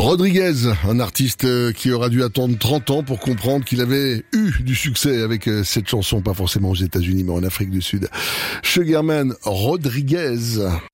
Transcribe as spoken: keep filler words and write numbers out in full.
Rodriguez, un artiste qui aura dû attendre trente ans pour comprendre qu'il avait eu du succès avec cette chanson, pas forcément aux États-Unis mais en Afrique du Sud. Sugarman Rodriguez.